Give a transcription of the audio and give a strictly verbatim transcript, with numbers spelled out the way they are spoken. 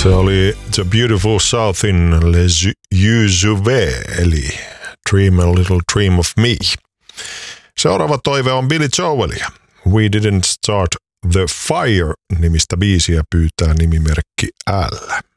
Se oli The Beautiful Southin' Les Yeux Ouverts, eli Dream a Little Dream of Me. Seuraava toive on Billy Joelia. We Didn't Start the Fire -nimistä biisiä pyytää nimimerkki L.